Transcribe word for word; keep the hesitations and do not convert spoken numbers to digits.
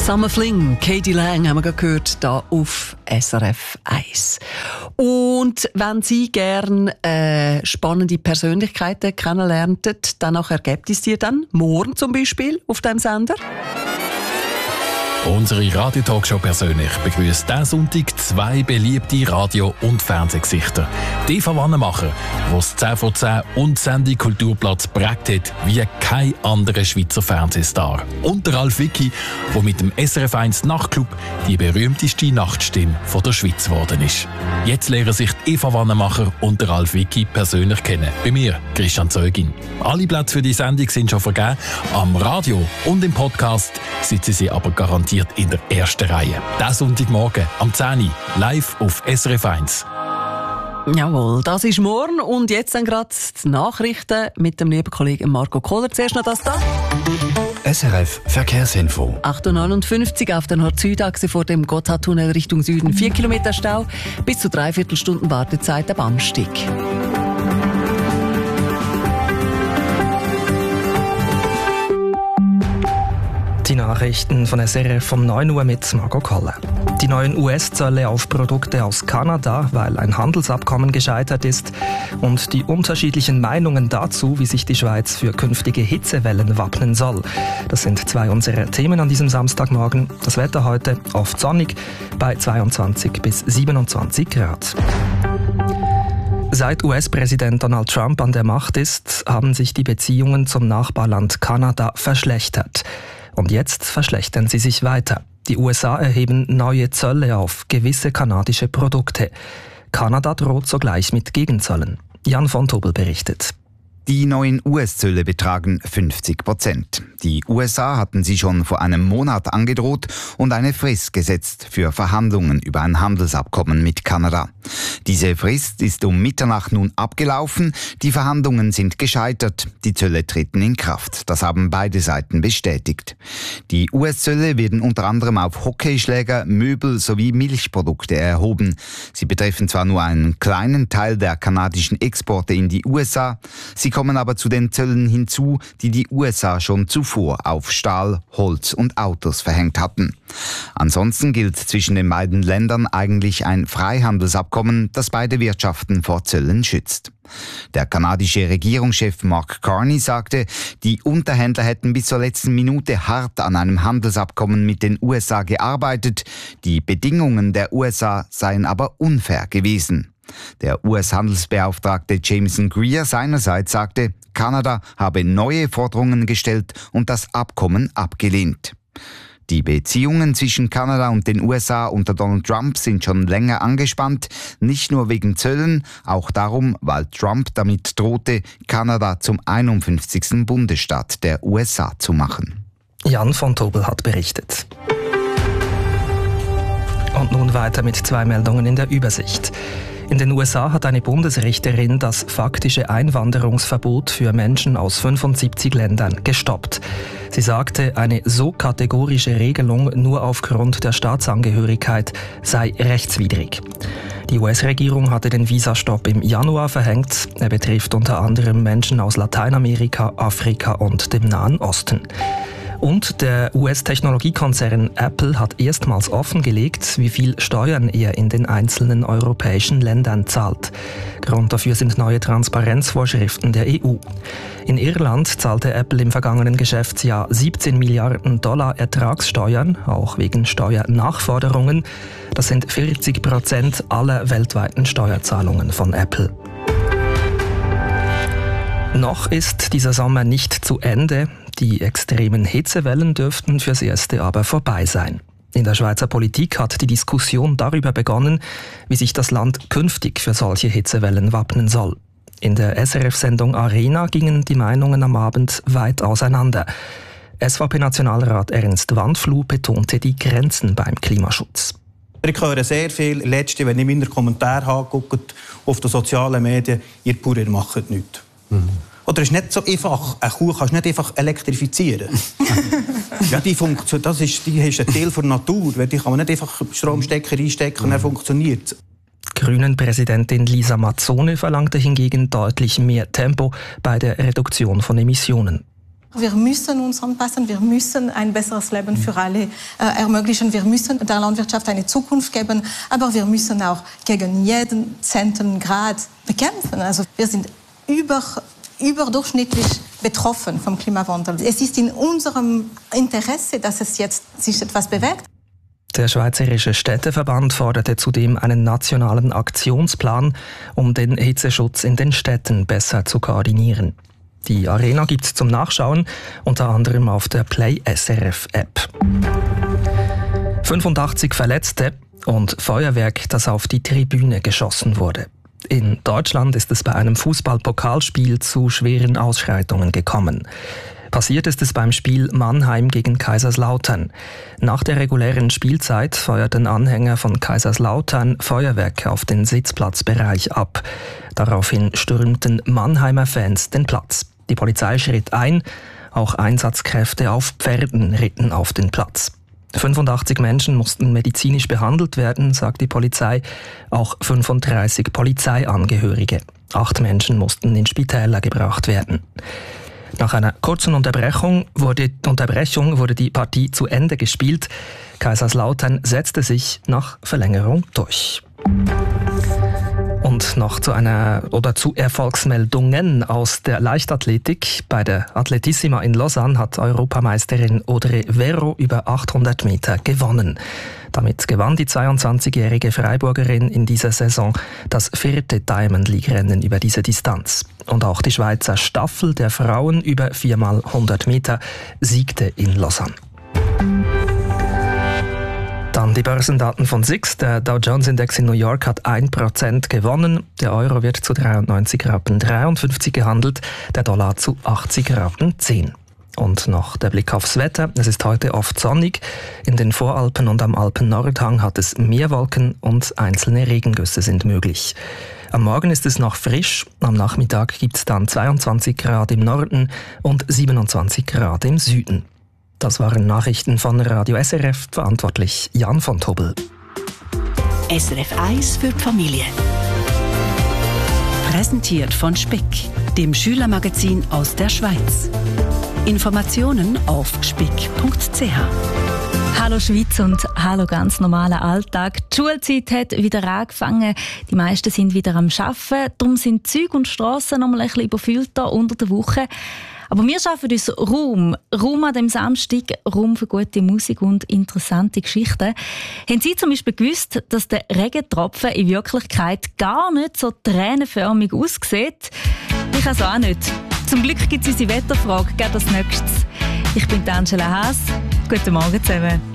Summer Fling, Katie Lang haben wir gerade gehört, hier auf S R F eins. Und wenn Sie gerne äh, spannende Persönlichkeiten kennenlernen, danach ergibt es dir dann morgen zum Beispiel auf diesem Sender? Unsere Radio-Talkshow persönlich begrüßt diesen Sonntag zwei beliebte Radio- und Fernsehgesichter. Die Eva Wannemacher, die das zehn vor zehn und Sendung Kulturplatz prägt hat wie kein anderer Schweizer Fernsehstar. Und der Ralf Wicki, der mit dem S R F eins Nachtclub die berühmteste Nachtstimme von der Schweiz geworden ist. Jetzt lernen sich Eva Wannemacher und der Ralf Wicki persönlich kennen. Bei mir, Christian Zeugin. Alle Plätze für die Sendung sind schon vergeben. Am Radio und im Podcast sitzen sie aber garantiert in der ersten Reihe. Diesen Sonntagmorgen am zehn Uhr live auf S R F eins. Jawohl, das ist morgen und jetzt dann gerade die Nachrichten mit dem lieben Kollegen Marco Kohler. Zuerst noch das da. S R F Verkehrsinfo. acht Uhr neunundfünfzig auf der Nord-Süd-Achse vor dem Gotthardtunnel Richtung Süden. vier Kilometer Stau, bis zu dreiviertel Stunden Wartezeit am Anstieg. Die Nachrichten von S R F um neun Uhr mit Marco Koller. Die neuen U S-Zölle auf Produkte aus Kanada, weil ein Handelsabkommen gescheitert ist, und die unterschiedlichen Meinungen dazu, wie sich die Schweiz für künftige Hitzewellen wappnen soll. Das sind zwei unserer Themen an diesem Samstagmorgen. Das Wetter heute oft sonnig bei zweiundzwanzig bis siebenundzwanzig Grad. Seit U S-Präsident Donald Trump an der Macht ist, haben sich die Beziehungen zum Nachbarland Kanada verschlechtert. Und jetzt verschlechtern sie sich weiter. Die U S A erheben neue Zölle auf gewisse kanadische Produkte. Kanada droht sogleich mit Gegenzöllen. Jan von Tobel berichtet. Die neuen U S-Zölle betragen fünfzig Prozent. Die U S A hatten sie schon vor einem Monat angedroht und eine Frist gesetzt für Verhandlungen über ein Handelsabkommen mit Kanada. Diese Frist ist um Mitternacht nun abgelaufen. Die Verhandlungen sind gescheitert. Die Zölle treten in Kraft. Das haben beide Seiten bestätigt. Die U S-Zölle werden unter anderem auf Hockeyschläger, Möbel sowie Milchprodukte erhoben. Sie betreffen zwar nur einen kleinen Teil der kanadischen Exporte in die U S A, sie kommen aber zu den Zöllen hinzu, die die U S A schon zuvor auf Stahl, Holz und Autos verhängt hatten. Ansonsten gilt zwischen den beiden Ländern eigentlich ein Freihandelsabkommen, das beide Wirtschaften vor Zöllen schützt. Der kanadische Regierungschef Mark Carney sagte, die Unterhändler hätten bis zur letzten Minute hart an einem Handelsabkommen mit den U S A gearbeitet. Die Bedingungen der U S A seien aber unfair gewesen. Der U S-Handelsbeauftragte Jameson Greer seinerseits sagte, Kanada habe neue Forderungen gestellt und das Abkommen abgelehnt. Die Beziehungen zwischen Kanada und den U S A unter Donald Trump sind schon länger angespannt, nicht nur wegen Zöllen, auch darum, weil Trump damit drohte, Kanada zum einundfünfzigsten Bundesstaat der U S A zu machen. Jan von Tobel hat berichtet. Und nun weiter mit zwei Meldungen in der Übersicht. In den U S A hat eine Bundesrichterin das faktische Einwanderungsverbot für Menschen aus fünfundsiebzig Ländern gestoppt. Sie sagte, eine so kategorische Regelung nur aufgrund der Staatsangehörigkeit sei rechtswidrig. Die U S-Regierung hatte den Visastopp im Januar verhängt. Er betrifft unter anderem Menschen aus Lateinamerika, Afrika und dem Nahen Osten. Und der U S-Technologiekonzern Apple hat erstmals offengelegt, wie viel Steuern er in den einzelnen europäischen Ländern zahlt. Grund dafür sind neue Transparenzvorschriften der E U. In Irland zahlte Apple im vergangenen Geschäftsjahr siebzehn Milliarden Dollar Ertragssteuern, auch wegen Steuernachforderungen. Das sind vierzig Prozent aller weltweiten Steuerzahlungen von Apple. Noch ist dieser Sommer nicht zu Ende. Die extremen Hitzewellen dürften fürs Erste aber vorbei sein. In der Schweizer Politik hat die Diskussion darüber begonnen, wie sich das Land künftig für solche Hitzewellen wappnen soll. In der S R F-Sendung Arena gingen die Meinungen am Abend weit auseinander. S V P-Nationalrat Ernst Wandfluh betonte die Grenzen beim Klimaschutz. Ich höre sehr viel, letzte, wenn ich meine Kommentare habe, guckt auf den sozialen Medien, ihr Bauern, ihr macht nichts. Mhm. Oder es ist nicht so einfach, eine Kuh kannst du nicht einfach elektrifizieren. Ja, die Funktion, das ist, die ist ein Teil der Natur. Die kann man nicht einfach Stromstecker einstecken und dann funktioniert es. Grünen-Präsidentin Lisa Mazzone verlangte hingegen deutlich mehr Tempo bei der Reduktion von Emissionen. Wir müssen uns anpassen, wir müssen ein besseres Leben für alle äh, ermöglichen. Wir müssen der Landwirtschaft eine Zukunft geben, aber wir müssen auch gegen jeden zehnten Grad bekämpfen. Also wir sind über, überdurchschnittlich betroffen vom Klimawandel. Es ist in unserem Interesse, dass es jetzt sich etwas bewegt. Der Schweizerische Städteverband forderte zudem einen nationalen Aktionsplan, um den Hitzeschutz in den Städten besser zu koordinieren. Die Arena gibt es zum Nachschauen, unter anderem auf der Play S R F App. fünfundachtzig Verletzte und Feuerwerk, das auf die Tribüne geschossen wurde. In Deutschland ist es bei einem Fußball-Pokalspiel zu schweren Ausschreitungen gekommen. Passiert ist es beim Spiel Mannheim gegen Kaiserslautern. Nach der regulären Spielzeit feuerten Anhänger von Kaiserslautern Feuerwerk auf den Sitzplatzbereich ab. Daraufhin stürmten Mannheimer Fans den Platz. Die Polizei schritt ein, auch Einsatzkräfte auf Pferden ritten auf den Platz. fünfundachtzig Menschen mussten medizinisch behandelt werden, sagt die Polizei, auch fünfunddreißig Polizeiangehörige. Acht Menschen mussten in Spitäler gebracht werden. Nach einer kurzen Unterbrechung wurde, Unterbrechung wurde die Partie zu Ende gespielt. Kaiserslautern setzte sich nach Verlängerung durch. Und noch zu einer oder zu Erfolgsmeldungen aus der Leichtathletik. Bei der Atletissima in Lausanne hat Europameisterin Audrey Vero über achthundert Meter gewonnen. Damit gewann die zweiundzwanzigjährige Freiburgerin in dieser Saison das vierte Diamond League-Rennen über diese Distanz. Und auch die Schweizer Staffel der Frauen über vier mal hundert Meter siegte in Lausanne. Dann die Börsendaten von S I X. Der Dow Jones Index in New York hat ein Prozent gewonnen. Der Euro wird zu dreiundneunzig Rappen dreiundfünfzig gehandelt, der Dollar zu achtzig Rappen zehn. Und noch der Blick aufs Wetter. Es ist heute oft sonnig. In den Voralpen und am Alpen-Nordhang hat es mehr Wolken und einzelne Regengüsse sind möglich. Am Morgen ist es noch frisch. Am Nachmittag gibt es dann zweiundzwanzig Grad im Norden und siebenundzwanzig Grad im Süden. Das waren Nachrichten von Radio S R F, verantwortlich Jan von Tobel. S R F eins für die Familie. Präsentiert von Speck, dem Schülermagazin aus der Schweiz. Informationen auf speck punkt c h. Hallo Schweiz und hallo ganz normaler Alltag. Die Schulzeit hat wieder angefangen. Die meisten sind wieder am Arbeiten. Darum sind Züge und Strassen noch mal ein bisschen überfüllter unter der Woche. Aber wir schaffen uns Raum. Raum an dem Samstag, Raum für gute Musik und interessante Geschichten. Haben Sie zum Beispiel gewusst, dass der Regentropfen in Wirklichkeit gar nicht so tränenförmig aussieht? Ich also auch nicht. Zum Glück gibt es unsere Wetterfrage, geht als nächstes. Ich bin Angela Haas. Guten Morgen zusammen.